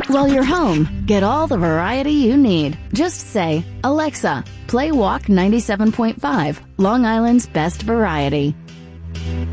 While you're home, get all the variety you need. Just say, "Alexa, play Walk 97.5, Long Island's best variety."